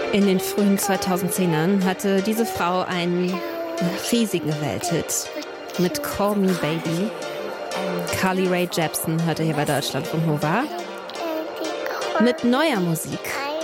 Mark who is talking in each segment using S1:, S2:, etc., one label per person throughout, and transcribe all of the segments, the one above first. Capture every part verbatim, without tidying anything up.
S1: In den frühen zweitausendzehnern hatte diese Frau einen riesigen Welthit mit Call Me Baby. Carly Rae Jepsen hörte hier bei Deutschlandfunk Nova. Mit neuer Musik.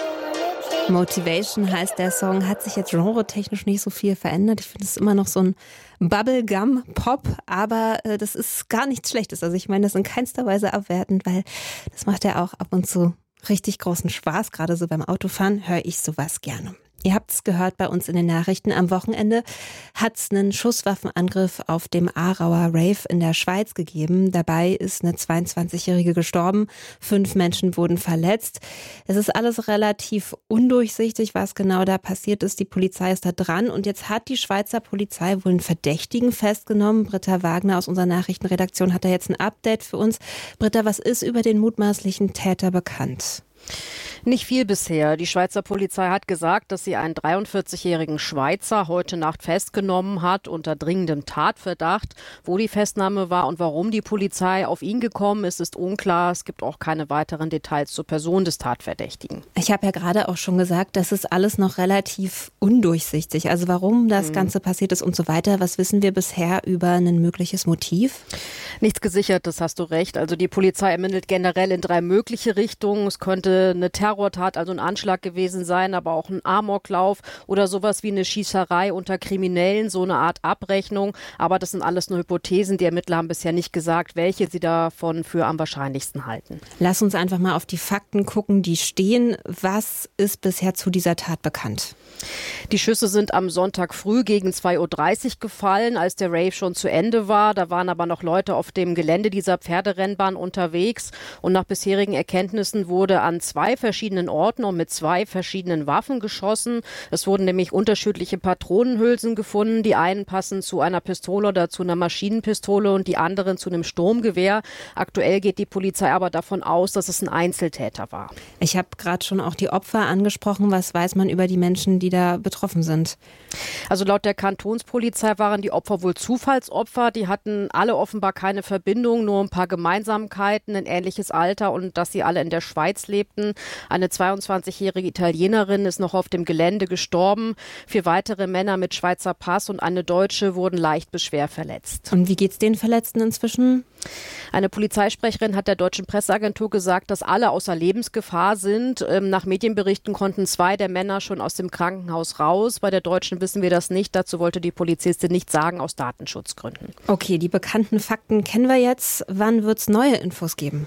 S1: Motivation heißt der Song, hat sich jetzt genre-technisch nicht so viel verändert. Ich finde es immer noch so ein Bubblegum-Pop, aber äh, das ist gar nichts Schlechtes. Also ich meine das in keinster Weise abwertend, weil das macht ja auch ab und zu richtig großen Spaß. Gerade so beim Autofahren höre ich sowas gerne. Ihr habt es gehört bei uns in den Nachrichten. Am Wochenende hat es einen Schusswaffenangriff auf dem Aarauer Rave in der Schweiz gegeben. Dabei ist eine zweiundzwanzigjährige gestorben. Fünf Menschen wurden verletzt. Es ist alles relativ undurchsichtig, was genau da passiert ist. Die Polizei ist da dran. Und jetzt hat die Schweizer Polizei wohl einen Verdächtigen festgenommen. Britta Wagner aus unserer Nachrichtenredaktion hat da jetzt ein Update für uns. Britta, was ist über den mutmaßlichen Täter bekannt?
S2: Nicht viel bisher. Die Schweizer Polizei hat gesagt, dass sie einen dreiundvierzigjährigen Schweizer heute Nacht festgenommen hat unter dringendem Tatverdacht. Wo die Festnahme war und warum die Polizei auf ihn gekommen ist, ist unklar. Es gibt auch keine weiteren Details zur Person des Tatverdächtigen.
S1: Ich habe ja gerade auch schon gesagt, das ist alles noch relativ undurchsichtig. Also warum das mhm. Ganze passiert ist und so weiter. Was wissen wir bisher über ein mögliches Motiv?
S2: Nichts Gesichertes, hast du recht. Also die Polizei ermittelt generell in drei mögliche Richtungen. Es könnte eine Terrortat, also ein Anschlag gewesen sein, aber auch ein Amoklauf oder sowas wie eine Schießerei unter Kriminellen, so eine Art Abrechnung. Aber das sind alles nur Hypothesen. Die Ermittler haben bisher nicht gesagt, welche sie davon für am wahrscheinlichsten halten.
S1: Lass uns einfach mal auf die Fakten gucken, die stehen. Was ist bisher zu dieser Tat bekannt?
S2: Die Schüsse sind am Sonntag früh gegen zwei Uhr dreißig gefallen, als der Rave schon zu Ende war. Da waren aber noch Leute auf dem Gelände dieser Pferderennbahn unterwegs. Und nach bisherigen Erkenntnissen wurde an zwei verschiedenen Orten und mit zwei verschiedenen Waffen geschossen. Es wurden nämlich unterschiedliche Patronenhülsen gefunden. Die einen passen zu einer Pistole oder zu einer Maschinenpistole und die anderen zu einem Sturmgewehr. Aktuell geht die Polizei aber davon aus, dass es ein Einzeltäter war.
S1: Ich habe gerade schon auch die Opfer angesprochen. Was weiß man über die Menschen, die da betroffen sind?
S2: Also laut der Kantonspolizei waren die Opfer wohl Zufallsopfer. Die hatten alle offenbar keine Verbindung, nur ein paar Gemeinsamkeiten, ein ähnliches Alter und dass sie alle in der Schweiz lebten. Eine zweiundzwanzigjährige Italienerin ist noch auf dem Gelände gestorben. Vier weitere Männer mit Schweizer Pass und eine Deutsche wurden leicht bis schwer verletzt.
S1: Und wie geht's den Verletzten inzwischen?
S2: Eine Polizeisprecherin hat der deutschen Presseagentur gesagt, dass alle außer Lebensgefahr sind. Nach Medienberichten konnten zwei der Männer schon aus dem Krankenhaus raus. Bei der Deutschen wissen wir das nicht. Dazu wollte die Polizistin nicht sagen, aus Datenschutzgründen.
S1: Okay, die bekannten Fakten kennen wir jetzt. Wann wird es neue Infos geben?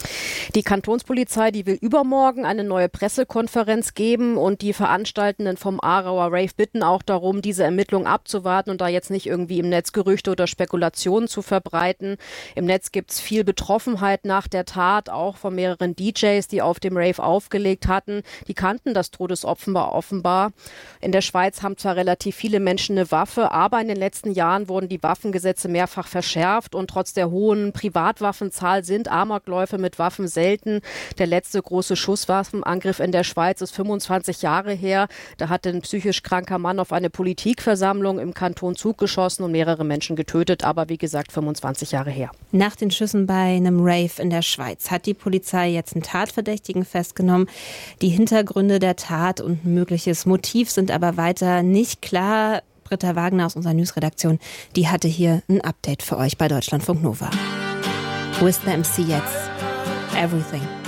S2: Die Kantonspolizei, die will übermorgen eine neue Pressekonferenz geben und die Veranstaltenden vom Aarauer Rave bitten auch darum, diese Ermittlungen abzuwarten und da jetzt nicht irgendwie im Netz Gerüchte oder Spekulationen zu verbreiten. Im Netz gibt es viel Betroffenheit nach der Tat, auch von mehreren D Js, die auf dem Rave aufgelegt hatten. Die kannten das Todesopfer offenbar. In der Schweiz haben zwar relativ viele Menschen eine Waffe, aber in den letzten Jahren wurden die Waffengesetze mehrfach verschärft und trotz der hohen Privatwaffenzahl sind Amokläufe mit Waffen selten. Der letzte große Schusswaffenangriff in der Schweiz ist fünfundzwanzig Jahre her. Da hat ein psychisch kranker Mann auf eine Politikversammlung im Kanton Zug geschossen und mehrere Menschen getötet. Aber wie gesagt, fünfundzwanzig Jahre her.
S1: Nach den Schüssen bei einem Rave in der Schweiz hat die Polizei jetzt einen Tatverdächtigen festgenommen. Die Hintergründe der Tat und ein mögliches Motiv sind aber weiter nicht klar. Britta Wagner aus unserer Newsredaktion, die hatte hier ein Update für euch bei Deutschlandfunk Nova. Wo ist der M C jetzt? Everything.